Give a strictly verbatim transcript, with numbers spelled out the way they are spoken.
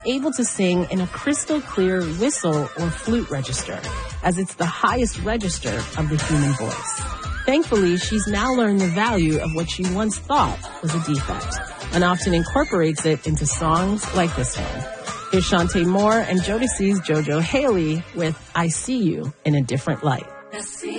able to sing in a crystal clear whistle or flute register, as it's the highest register of the human voice. Thankfully, she's now learned the value of what she once thought was a defect, and often incorporates it into songs like this one. Here's Shantae Moore and Jodeci's JoJo Haley with I See You in a Different Light.